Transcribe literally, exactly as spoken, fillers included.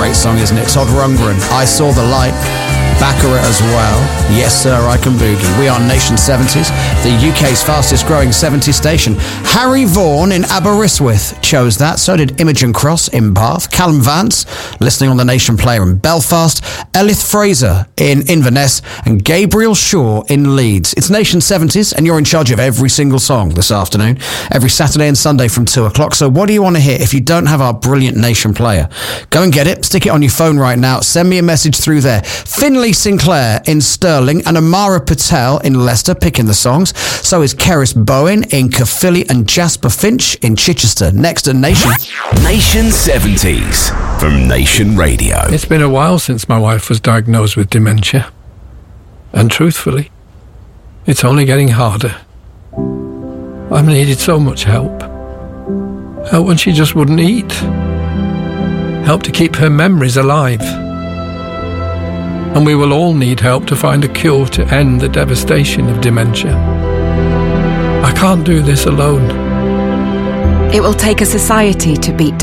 great song, isn't it? Todd Rundgren, I Saw the Light. Baccarat as well. Yes, sir, I can boogie. We are Nation seventies, the U K's fastest growing seventies station. Harry Vaughan in Aberystwyth chose that. So did Imogen Cross in Bath. Callum Vance, listening on the Nation player in Belfast. Elith Fraser in Inverness. And Gabriel Shaw in Leeds. It's Nation seventies, and you're in charge of every single song this afternoon. Every Saturday and Sunday from two o'clock. So what do you want to hear if you don't have our brilliant Nation player? Go and get it. Stick it on your phone right now. Send me a message through there. Finlay Sinclair in Stirling and Amara Patel in Leicester picking the songs. So is Keris Bowen in Caerphilly and Jasper Finch in Chichester. Next to Nation. Nation seventies from Nation Radio. It's been a while since my wife was diagnosed with dementia. And truthfully, it's only getting harder. I've needed so much help. Help when she just wouldn't eat. Help to keep her memories alive. And we will all need help to find a cure to end the devastation of dementia. I can't do this alone. It will take a society to beat